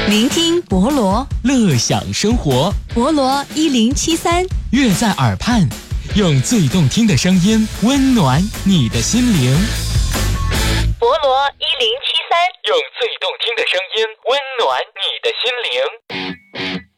聆听博罗， 乐享生活。 博罗1073， 乐在耳畔，用最动听的声音温暖你的心灵。 博罗1073， 用最动听的声音温暖你的心灵。